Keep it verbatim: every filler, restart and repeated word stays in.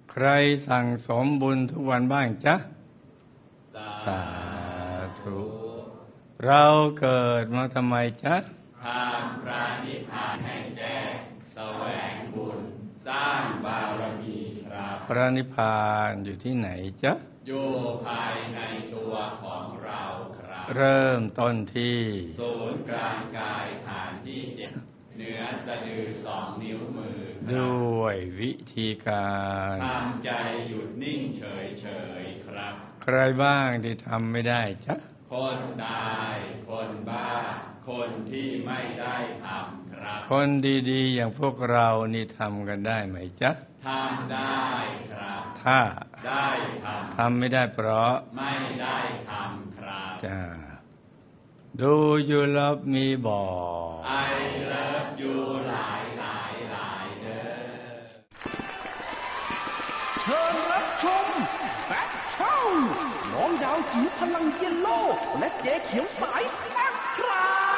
ใครสั่งสมบุญทุกวันบ้างจ๊ะสาธุเราเกิดมาทำไมจ๊ะทางพระนิพพานให้แจ้งแสวงบุญสร้างบารมีครับพระนิพพานอยู่ที่ไหนจ๊ะอยู่ภายในตัวของเราครับเริ่มต้นที่ศูนย์กลางกายฐานที่เจ็ดเหนือสะดือสองนิ้วมือด้วยวิธีการทำใจหยุดนิ่งเฉยเฉยครับใครบ้างที่ทำไม่ได้จ๊ะคนตายคนบ้าคนที่ไม่ได้ทำครับคนดีๆอย่างพวกเรานี่ทำกันได้ไหมจ๊ะทำได้ครับถ้าได้ทำทำไม่ได้เพราะไม่ได้ทำครับจ้าDo you love me บอก I love you หลายหลายหลายเด้อเชิญรับชมแบทเทิลน้องดาวจิ๋วพลังเยลโล่และเจ๊เขียวสาย